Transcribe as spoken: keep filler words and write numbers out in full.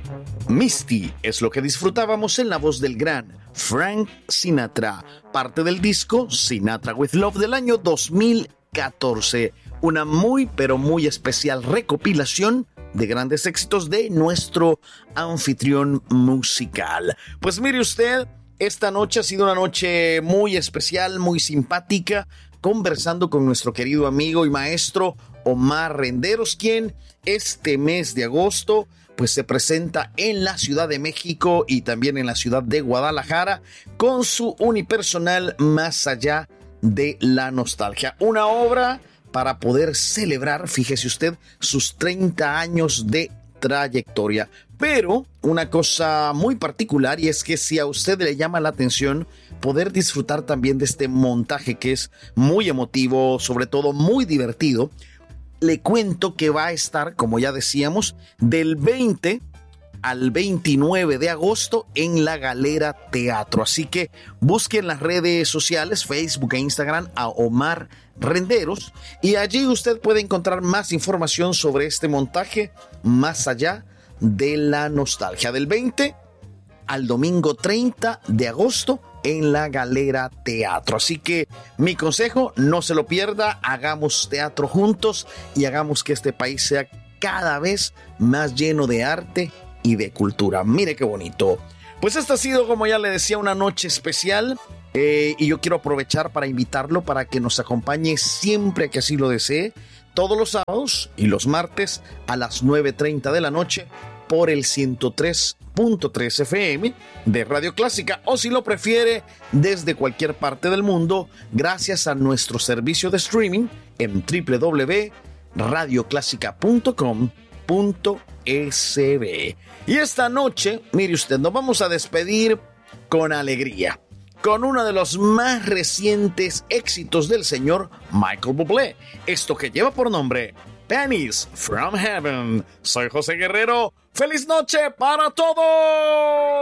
Misty es lo que disfrutábamos en la voz del gran Frank Sinatra, parte del disco Sinatra with Love del año dos mil catorce. Una muy pero muy especial recopilación de grandes éxitos de nuestro anfitrión musical. Pues mire usted, esta noche ha sido una noche muy especial, muy simpática, conversando con nuestro querido amigo y maestro Omar Renderos, quien este mes de agosto pues se presenta en la Ciudad de México y también en la ciudad de Guadalajara con su unipersonal Más allá de la nostalgia. Una obra para poder celebrar, fíjese usted, sus treinta años de trayectoria. Pero una cosa muy particular, y es que si a usted le llama la atención poder disfrutar también de este montaje que es muy emotivo, sobre todo muy divertido, le cuento que va a estar, como ya decíamos, del veinte al veintinueve de agosto en la Galera Teatro. Así que busquen las redes sociales, Facebook e Instagram, a Omar Renderos, y allí usted puede encontrar más información sobre este montaje Más allá de la nostalgia, del veinte al domingo treinta de agosto en la Galera Teatro. Así que mi consejo, no se lo pierda, hagamos teatro juntos y hagamos que este país sea cada vez más lleno de arte y de cultura. Mire qué bonito. Pues esta ha sido, como ya le decía, una noche especial, eh, y yo quiero aprovechar para invitarlo para que nos acompañe siempre que así lo desee, todos los sábados y los martes a las nueve treinta de la noche por el ciento tres punto tres F M de Radio Clásica, o si lo prefiere desde cualquier parte del mundo gracias a nuestro servicio de streaming en doble u doble u doble u punto radio clásica punto com punto s b. Y esta noche, mire usted, nos vamos a despedir con alegría, con uno de los más recientes éxitos del señor Michael Bublé, esto que lleva por nombre Pennies from Heaven. Soy José Guerrero. ¡Feliz noche para todos!